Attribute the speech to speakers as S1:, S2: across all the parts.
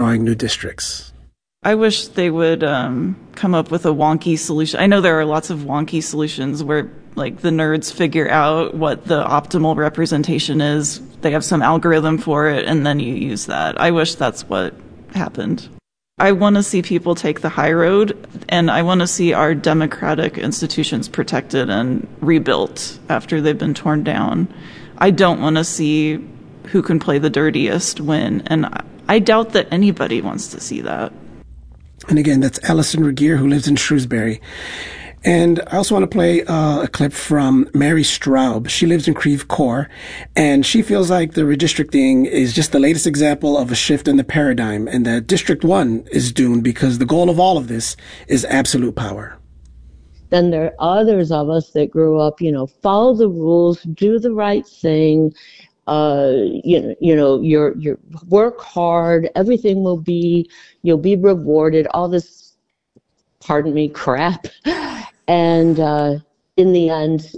S1: drawing new districts?
S2: I wish they would come up with a wonky solution. I know there are lots of wonky solutions where like the nerds figure out what the optimal representation is. They have some algorithm for it, and then you use that. I wish that's what happened. I want to see people take the high road, and I want to see our democratic institutions protected and rebuilt after they've been torn down. I don't want to see who can play the dirtiest win, and I doubt that anybody wants to see that.
S1: And again, that's Allison Regier, who lives in Shrewsbury. And I also want to play a clip from Mary Straub. She lives in Creve Coeur, and she feels like the redistricting is just the latest example of a shift in the paradigm, and that District 1 is doomed because the goal of all of this is absolute power.
S3: Then there are others of us that grew up, follow the rules, do the right thing, you work hard, everything you'll be rewarded, all this, pardon me, crap. And in the end,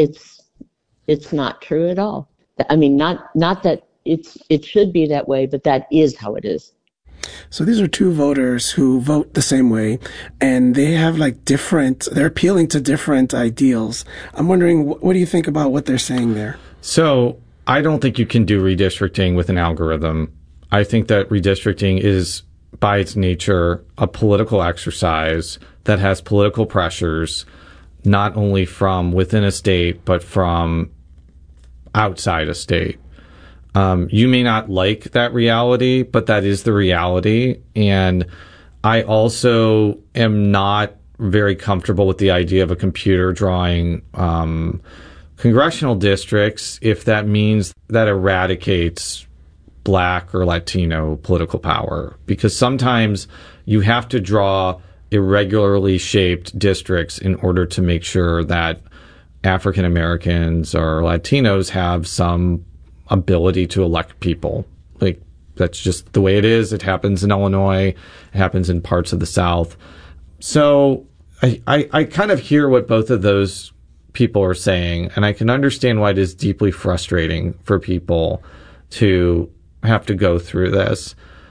S3: it's not true at all. I mean, not that it should be that way, but that is how it is.
S1: So these are two voters who vote the same way, and they have they're appealing to different ideals. I'm wondering, what do you think about what they're saying there?
S4: So I don't think you can do redistricting with an algorithm. I think that redistricting is, by its nature, a political exercise that has political pressures, not only from within a state, but from outside a state. You may not like that reality, but that is the reality. And I also am not very comfortable with the idea of a computer drawing congressional districts if that means that eradicates Black or Latino political power. Because sometimes you have to draw irregularly shaped districts in order to make sure that African Americans or Latinos have some ability to elect people. Like, that's just the way it is. It happens in Illinois. It happens in parts of the South. So I kind of hear what both of those people are saying, and I can understand why it is deeply frustrating for people to have to go through this.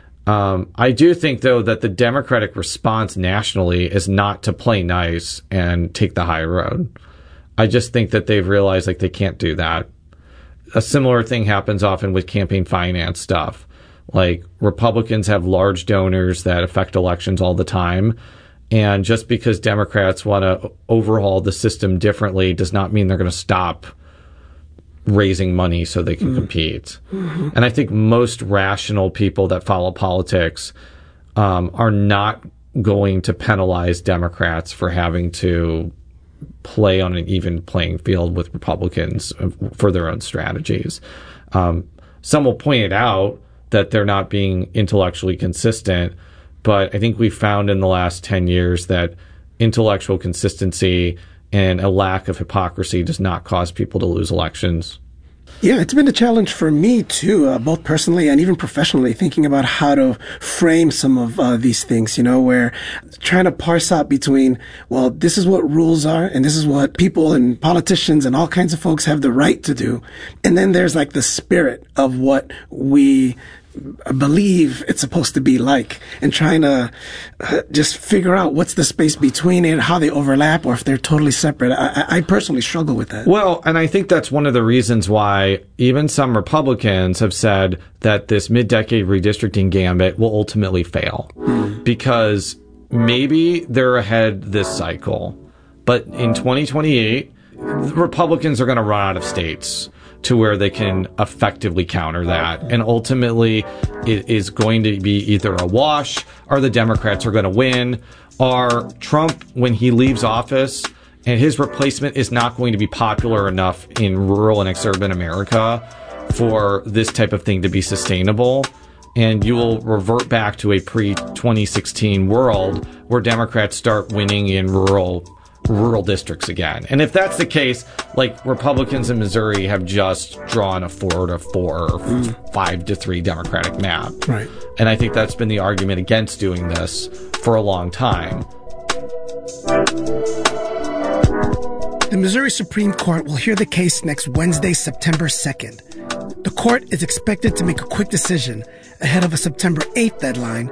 S4: I do think, though, that the Democratic response nationally is not to play nice and take the high road. I just think that they've realized they can't do that. A similar thing happens often with campaign finance stuff. Republicans have large donors that affect elections all the time. And just because Democrats want to overhaul the system differently does not mean they're going to stop raising money so they can compete. Mm-hmm. And I think most rational people that follow politics are not going to penalize Democrats for having to play on an even playing field with Republicans for their own strategies. Some will point it out that they're not being intellectually consistent, but I think we found in the last 10 years that intellectual consistency and a lack of hypocrisy does not cause people to lose elections.
S1: Yeah, it's been a challenge for me, too, both personally and even professionally, thinking about how to frame some of these things, where trying to parse out between, well, this is what rules are, and this is what people and politicians and all kinds of folks have the right to do. And then there's the spirit of what we believe it's supposed to be like, and trying to just figure out what's the space between it, how they overlap, or if they're totally separate. I personally struggle with that.
S4: Well, and I think that's one of the reasons why even some Republicans have said that this mid-decade redistricting gambit will ultimately fail. Because maybe they're ahead this cycle, but in 2028, Republicans are going to run out of states to where they can effectively counter that. And ultimately, it is going to be either a wash, or the Democrats are going to win, or Trump, when he leaves office, and his replacement is not going to be popular enough in rural and exurban America for this type of thing to be sustainable. And you will revert back to a pre-2016 world where Democrats start winning in rural districts again. And if that's the case, Republicans in Missouri have just drawn a 4-4 or 5-3 Democratic map.
S1: Right.
S4: And I think that's been the argument against doing this for a long time.
S1: The Missouri Supreme Court will hear the case next Wednesday, September 2nd. The court is expected to make a quick decision ahead of a September 8th deadline